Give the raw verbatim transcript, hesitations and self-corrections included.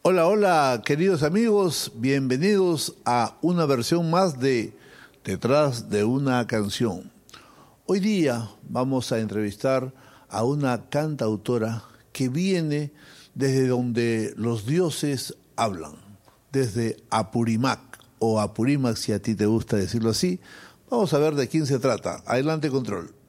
Hola, hola, queridos amigos, bienvenidos a una versión más de Detrás de una canción. Hoy día vamos a entrevistar a una cantautora que viene desde donde los dioses hablan, desde Apurímac, o Apurímac si a ti te gusta decirlo así. Vamos a ver de quién se trata. Adelante, control.